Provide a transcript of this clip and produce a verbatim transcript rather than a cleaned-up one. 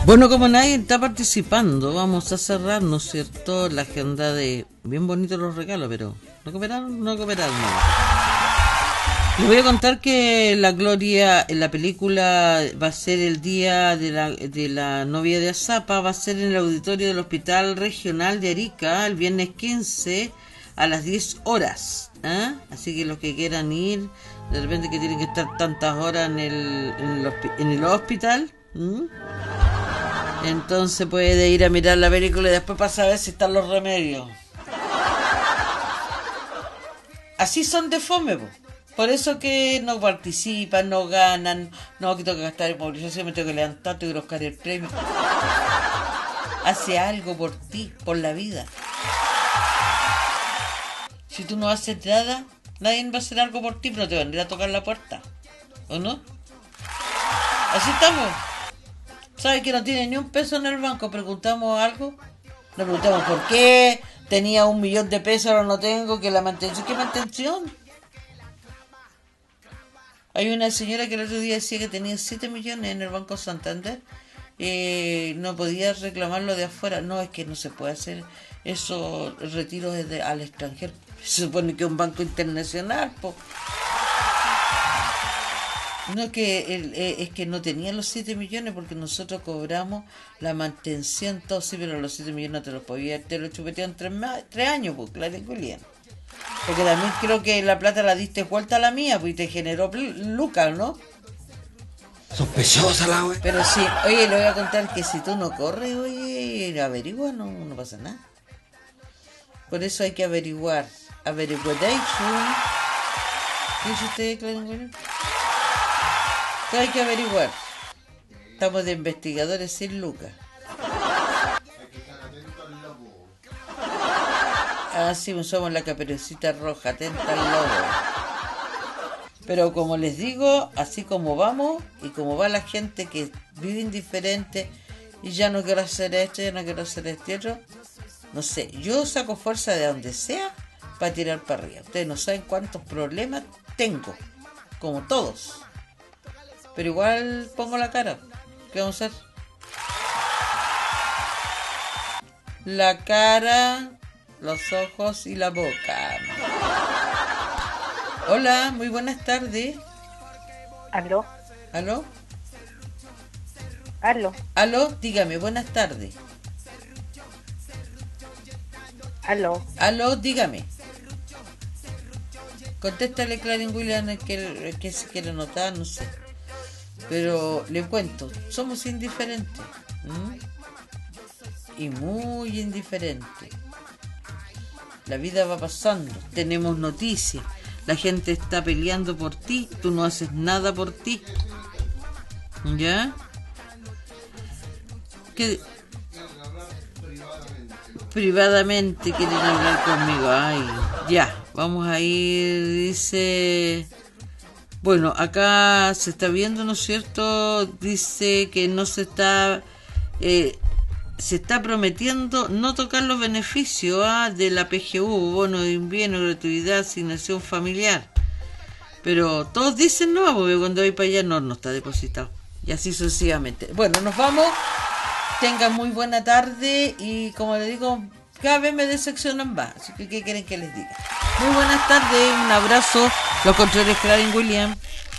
Bueno, como nadie está participando, vamos a cerrar, ¿no es cierto?, la agenda de... Bien bonitos los regalos, pero... ¿No cooperaron? No cooperaron. No. Les voy a contar que la Gloria en la película va a ser el día de la, de la novia de Azapa, va a ser en el auditorio del Hospital Regional de Arica, el viernes quince a las diez horas. ¿eh? Así que los que quieran ir, de repente que tienen que estar tantas horas en el, en el, en el hospital... ¿Mm? Entonces puede ir a mirar la película y después para saber si están los remedios. Así son de fome, po. Por eso que no participan, no ganan, no, que tengo que gastar en movilización, me tengo que levantar, tengo que buscar el premio. Hace algo por ti, por la vida. Si tú no haces nada, nadie va a hacer algo por ti, pero te van a ir a tocar la puerta. ¿O no? Así estamos. ¿Sabe que no tiene ni un peso en el banco? Preguntamos algo. Le preguntamos por qué. Tenía un millón de pesos, ahora no tengo. Que la mantención. ¿Qué mantención? Hay una señora que el otro día decía que tenía siete millones en el Banco Santander. Eh, no podía reclamarlo de afuera. No, es que no se puede hacer eso, retiro desde al extranjero. Se supone que es un banco internacional, po. No, que el, eh, es que no tenía los siete millones porque nosotros cobramos la mantención, todo sí, pero los siete millones no te los podía, te los chupetean tres, tres años, pues, claro, Julián. Porque también creo que la plata la diste vuelta a la mía, pues, y te generó lucas, ¿no? Sospechosa la wea. Pero sí, oye, le voy a contar que si tú no corres, oye, averigua, no, no pasa nada. Por eso hay que averiguar. Averiguation. ¿Qué dice usted, Clarín William? Hay que averiguar. Estamos de investigadores sin lucas. Hay que estar atento al lobo. Ah, sí, somos la Caperucita Roja, atenta al lobo. Pero como les digo, así como vamos y como va la gente que vive indiferente y ya no quiero hacer esto, ya no quiero hacer este otro, no sé, yo saco fuerza de donde sea para tirar para arriba. Ustedes no saben cuántos problemas tengo, como todos. Pero igual pongo la cara. ¿Qué vamos a hacer? La cara, los ojos y la boca. Hola, muy buenas tardes. ¿Aló? ¿Aló? ¿Aló? ¿Aló? Dígame, buenas tardes. ¿Aló? ¿Aló? Dígame. Contéstale, Clarín William, que, que se quiere notar, no sé. Pero le cuento, somos indiferentes. ¿Mm? Y muy indiferentes. La vida va pasando, tenemos noticias. La gente está peleando por ti, tú no haces nada por ti. ¿Ya? ¿Qué? Privadamente quieren hablar conmigo. Ay, ya, vamos a ir, dice... Bueno, acá se está viendo, ¿no es cierto? Dice que no se está... Eh, se está prometiendo no tocar los beneficios ¿ah? de la P G U, bono de invierno, gratuidad, asignación familiar. Pero todos dicen no, porque cuando voy para allá no, no está depositado. Y así sucesivamente. Bueno, nos vamos. Tengan muy buena tarde y como les digo, cada vez me decepcionan más. Así que, ¿qué quieren que les diga? Muy buenas tardes, un abrazo. Los controles Clarín William.